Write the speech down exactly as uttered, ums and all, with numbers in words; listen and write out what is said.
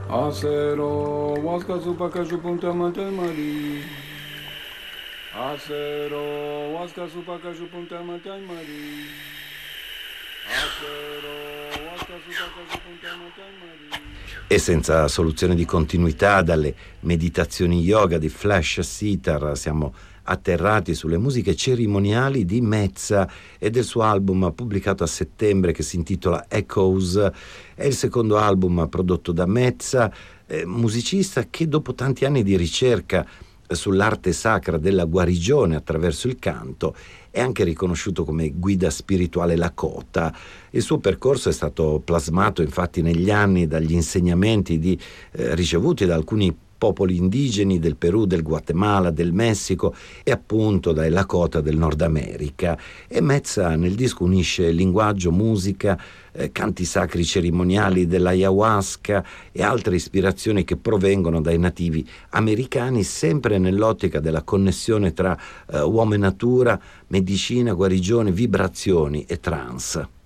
Acero, Huasca, Supacashu, Punta Matamari. Acero, Huasca, Supacashu, Punta Matamari. Acero, Huasca, Supacashu, Punta Matamari. E senza soluzione di continuità dalle meditazioni yoga di Flash Sitar siamo atterrati sulle musiche cerimoniali di Mezza e del suo album pubblicato a settembre che si intitola Echoes. È il secondo album prodotto da Mezza, eh, musicista che dopo tanti anni di ricerca sull'arte sacra della guarigione attraverso il canto è anche riconosciuto come guida spirituale Lakota. Il suo percorso è stato plasmato infatti negli anni dagli insegnamenti di, eh, ricevuti da alcuni popoli indigeni del Perù, del Guatemala, del Messico e appunto dai Lakota del Nord America. E Mezza nel disco unisce linguaggio, musica, eh, canti sacri cerimoniali dell'ayahuasca e altre ispirazioni che provengono dai nativi americani, sempre nell'ottica della connessione tra eh, uomo e natura, medicina, guarigione, vibrazioni e trance.